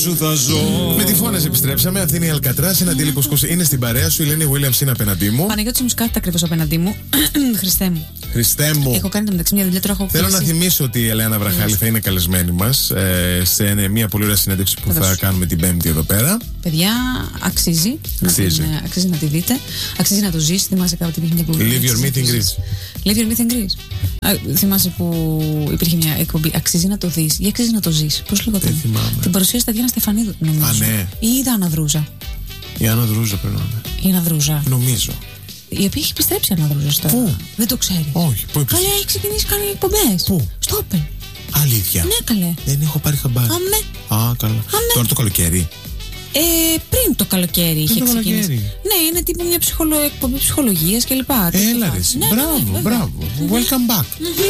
Με τη Φώνες επιστρέψαμε. Αυτή είναι η Αλκατράς. Ένα αντίλικος είναι στην παρέα σου. Η Ελένη Williams είναι απέναντί μου. Παναγιώτης Μουσκάτη ακριβώς απέναντί μου. Χριστέ μου. Χριστέ μου. Έχω κάνει το μεταξύ μια δουλειά τώρα. Θέλω να θυμίσω ότι η Ελένα Βραχάλη θα είναι καλεσμένη μας σε μια πολύ ωραία συνέντευξη που θα κάνουμε την Πέμπτη εδώ πέρα. Παιδιά, αξίζει. Αξίζει να τη δείτε. Αξίζει να το ζήσει. Θυμάσαι κάποτε υπήρχε μια εκπομπή. Leave your meet in Greece. Leave your meet in Greece. Θυμάσαι που υπήρχε μια εκπομπή. Αξίζει να το δεις ή αξίζει να το ζεις. Πώς λεγόταν? Την παρουσίασε τα Διάννα Στεφανίδου, νομίζω. Α, ναι. Ή η Άννα Δρούζα. Η Άννα Δρούζα πρέπει να είναι. Η Άννα Δρούζα. Νομίζω. Η οποία έχει επιστρέψει η Άννα Δρούζα τώρα. Πού? Δεν το ξέρει. Όχι, πού Καλέ, έχει ξεκινήσει κάνει εκπομπές. Πού? Στο Open. Αλήθεια? Ναι, καλέ. Δεν έχω πάρει χαμπάρι. Αμέ. Α, καλά. Τώρα το καλοκαίρι. Πριν το καλοκαίρι είχε ξεκινήσει. Ναι, είναι τύπου μια εκπομπή ψυχολογίας κλπ. Έλα ρε, μπράβο. Welcome back.